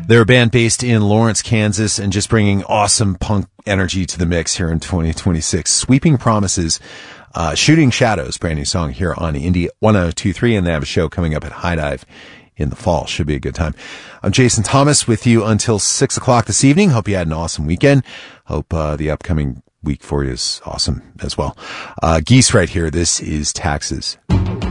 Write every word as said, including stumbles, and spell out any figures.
They're a band based in Lawrence, Kansas, and just bringing awesome punk energy to the mix here in twenty twenty-six. Sweeping Promises, uh, Shooting Shadows, brand new song here on Indie one oh two point three, and they have a show coming up at High Dive in the fall. Should be a good time. I'm Jason Thomas with you until six o'clock this evening. Hope you had an awesome weekend. Hope uh, the upcoming week for you is awesome as well. Uh, Geese right here. This is Taxes.